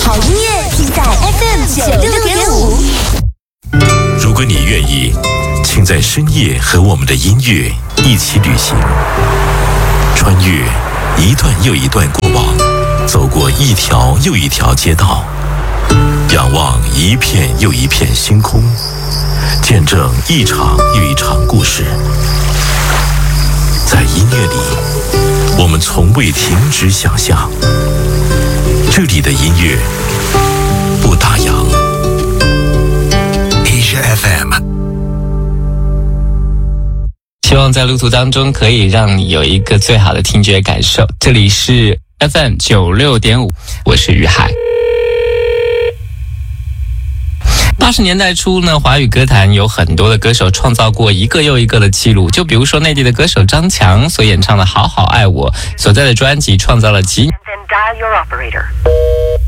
好音乐听在 FM96.5。 如果你愿意，请在深夜和我们的音乐一起旅行，穿越一段又一段过往，走过一条又一条街道，仰望一片又一片星空，见证一场又一场故事。在音乐里，我们从未停止想象。这里的音乐不打烊。Asia FM， 希望在路途当中可以让你有一个最好的听觉感受。这里是 FM96.5， 我是于海。80年代初呢，华语歌坛有很多的歌手创造过一个又一个的记录，就比如说内地的歌手张强所演唱的《好好爱我》，所在的专辑创造了几